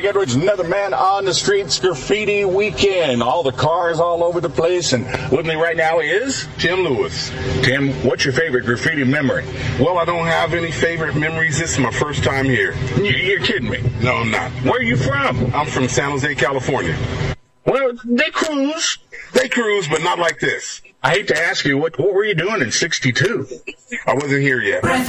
Edwards, another man on the streets, graffiti weekend. All the cars all over the place. And with me right now is Tim Lewis. Tim, what's your favorite graffiti memory? Well, I don't have any favorite memories. This is my first time here. You're kidding me. No, I'm not. Where are you from? I'm from San Jose, California. Well, they cruise. They cruise, but not like this. I hate to ask you, what were you doing in 62? I wasn't here yet.